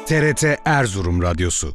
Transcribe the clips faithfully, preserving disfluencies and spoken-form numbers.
T R T Erzurum Radyosu.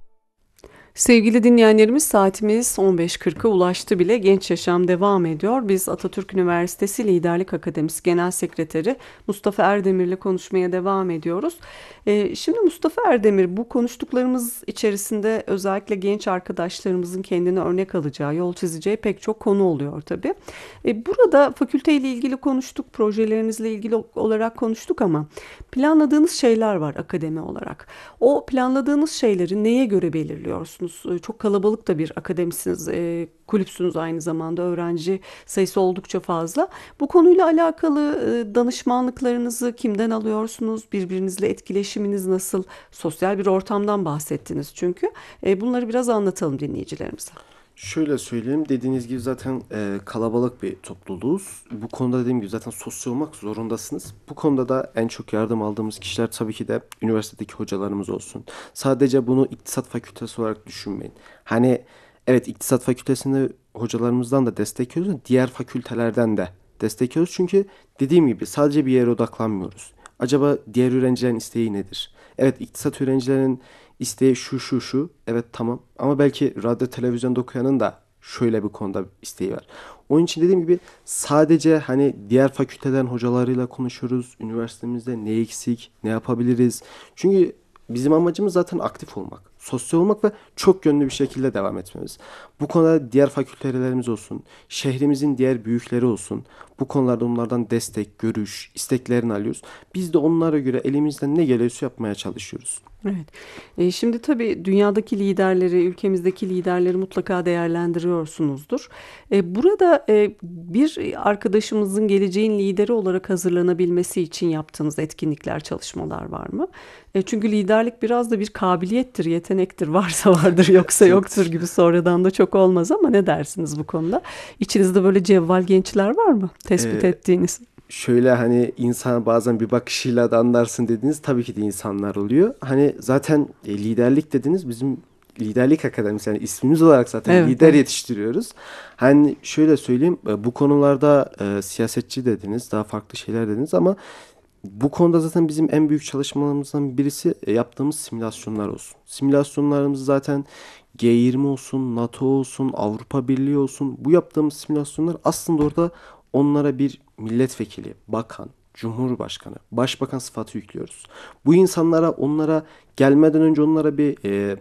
Sevgili dinleyenlerimiz, saatimiz on beş kırka ulaştı bile. Genç Yaşam devam ediyor. Biz Atatürk Üniversitesi Liderlik Akademisi Genel Sekreteri Mustafa Erdemir'le konuşmaya devam ediyoruz. Ee, şimdi Mustafa Erdemir, bu konuştuklarımız içerisinde özellikle genç arkadaşlarımızın kendine örnek alacağı, yol çizeceği pek çok konu oluyor tabii. Ee, burada fakülteyle ilgili konuştuk, projelerinizle ilgili olarak konuştuk ama planladığınız şeyler var akademi olarak. O planladığınız şeyleri neye göre belirliyorsunuz? Çok kalabalık da bir akademisiniz, e, kulüpsünüz aynı zamanda, öğrenci sayısı oldukça fazla. Bu konuyla alakalı e, danışmanlıklarınızı kimden alıyorsunuz? Birbirinizle etkileşiminiz nasıl? Sosyal bir ortamdan bahsettiniz çünkü. E, bunları biraz anlatalım dinleyicilerimize. Şöyle söyleyeyim, dediğiniz gibi zaten e, kalabalık bir topluluğuz. Bu konuda dediğim gibi zaten sosyal olmak zorundasınız. Bu konuda da en çok yardım aldığımız kişiler tabii ki de üniversitedeki hocalarımız olsun. Sadece bunu iktisat fakültesi olarak düşünmeyin. Hani evet, iktisat fakültesinde hocalarımızdan da destek alıyoruz, diğer fakültelerden de destek alıyoruz. Çünkü dediğim gibi sadece bir yere odaklanmıyoruz. Acaba diğer öğrencilerin isteği nedir? Evet, iktisat öğrencilerinin isteği şu şu şu. Evet, tamam. Ama belki radyo televizyonda okuyanın da şöyle bir konuda isteği var. Onun için dediğim gibi sadece hani diğer fakülteden hocalarıyla konuşuyoruz. Üniversitemizde ne eksik, ne yapabiliriz? Çünkü bizim amacımız zaten aktif olmak, sosyal olmak ve çok yönlü bir şekilde devam etmemiz. Bu konuda diğer fakültelerimiz olsun, şehrimizin diğer büyükleri olsun. Bu konularda onlardan destek, görüş, isteklerini alıyoruz. Biz de onlara göre elimizden ne geliyorsa yapmaya çalışıyoruz. Evet. E, şimdi tabii dünyadaki liderleri, ülkemizdeki liderleri mutlaka değerlendiriyorsunuzdur. E, burada e, bir arkadaşımızın geleceğin lideri olarak hazırlanabilmesi için yaptığınız etkinlikler, çalışmalar var mı? E, çünkü liderlik biraz da bir kabiliyettir, yetenektir. Varsa vardır, yoksa yoktur gibi, sonradan da çok olmaz ama ne dersiniz bu konuda? İçinizde böyle cevval gençler var mı tespit Ee, ettiğiniz? Şöyle hani insan bazen bir bakışıyla da anlarsın dediğiniz tabii ki de insanlar oluyor. Hani zaten e, liderlik dediniz, bizim liderlik akademisi, yani ismimiz olarak zaten Evet, lider evet. yetiştiriyoruz. Hani şöyle söyleyeyim, e, bu konularda e, siyasetçi dediniz, daha farklı şeyler dediniz ama bu konuda zaten bizim en büyük çalışmalarımızdan birisi e, yaptığımız simülasyonlar olsun. Simülasyonlarımız zaten G yirmi olsun, NATO olsun, Avrupa Birliği olsun. Bu yaptığımız simülasyonlar aslında orada onlara bir milletvekili, bakan, cumhurbaşkanı, başbakan sıfatı yüklüyoruz. Bu insanlara, onlara gelmeden önce onlara bir e,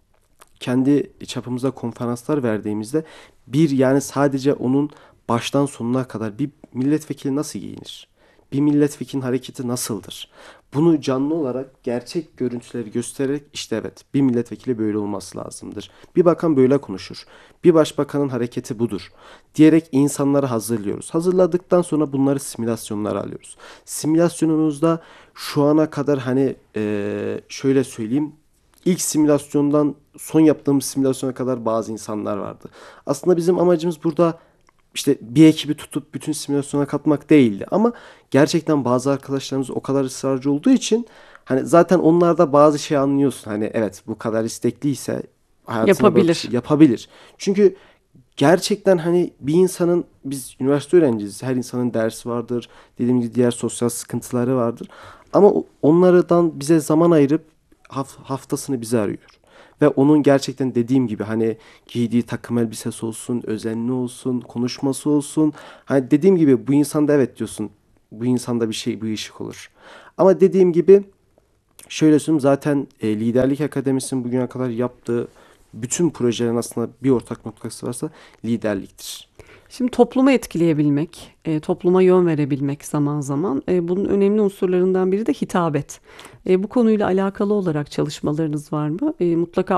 kendi çapımızda konferanslar verdiğimizde bir, yani sadece onun baştan sonuna kadar bir milletvekili nasıl giyinir? Bir milletvekilinin hareketi nasıldır? Bunu canlı olarak gerçek görüntüleri göstererek, işte evet, bir milletvekili böyle olması lazımdır. Bir bakan böyle konuşur. Bir başbakanın hareketi budur diyerek insanları hazırlıyoruz. Hazırladıktan sonra bunları simülasyonlara alıyoruz. Simülasyonumuzda şu ana kadar hani eee, şöyle söyleyeyim, İlk simülasyondan son yaptığımız simülasyona kadar bazı insanlar vardı. Aslında bizim amacımız burada işte bir ekibi tutup bütün simülasyona katmak değildi. Ama gerçekten bazı arkadaşlarımız o kadar ısrarcı olduğu için hani zaten onlarda bazı şey anlıyorsun. Hani evet, bu kadar istekliyse hayatına bakış Yapabilir. yapabilir. Çünkü gerçekten hani bir insanın, biz üniversite öğrencisiyiz. Her insanın dersi vardır. Dediğim gibi diğer sosyal sıkıntıları vardır. Ama o- onlardan bize zaman ayırıp haf- haftasını bize arıyor. Ve onun gerçekten dediğim gibi hani giydiği takım elbisesi olsun, özenli olsun, konuşması olsun. Hani dediğim gibi bu insanda evet diyorsun. Bu insanda bir şey, bir ışık olur. Ama dediğim gibi şöyle söyleyeyim, zaten e, Liderlik Akademisi'nin bugüne kadar yaptığı bütün projelerin aslında bir ortak noktası varsa liderliktir. Şimdi toplumu etkileyebilmek, e, topluma yön verebilmek zaman zaman, e, bunun önemli unsurlarından biri de hitabet. E, bu konuyla alakalı olarak çalışmalarınız var mı? E, mutlaka